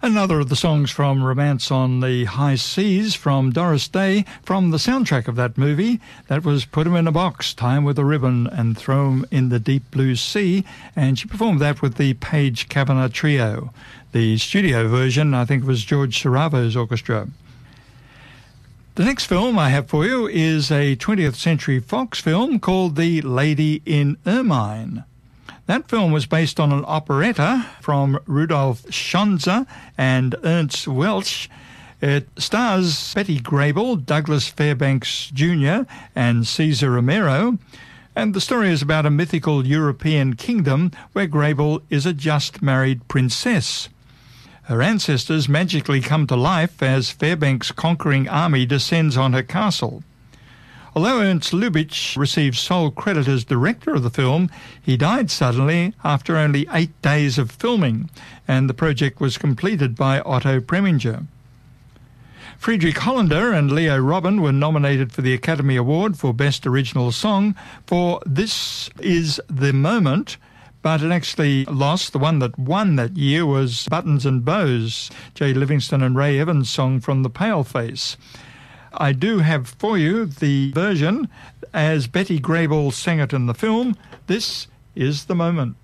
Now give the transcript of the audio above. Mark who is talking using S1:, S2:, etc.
S1: Another of the songs from Romance on the High Seas from Doris Day, from the soundtrack of that movie. That was Put 'Em in a Box, Tie 'Em with a Ribbon and Throw 'Em in the Deep Blue Sea, and she performed that with the Page Kavanagh Trio. The studio version, I think, was George Saravo's orchestra. The next film I have for you is a 20th Century Fox film called The Lady in Ermine. That film was based on an operetta from Rudolf Schonzer and Ernst Welsch. It stars Betty Grable, Douglas Fairbanks Jr. and Cesar Romero. And the story is about a mythical European kingdom where Grable is a just married princess. Her ancestors magically come to life as Fairbanks' conquering army descends on her castle. Although Ernst Lubitsch received sole credit as director of the film, he died suddenly after only 8 days of filming, and the project was completed by Otto Preminger. Friedrich Hollander and Leo Robin were nominated for the Academy Award for Best Original Song for This Is the Moment, but it actually lost. The one that won that year was Buttons and Bows, Jay Livingston and Ray Evans' song from The Paleface. I do have for you the version as Betty Grable sang it in the film. This is the moment.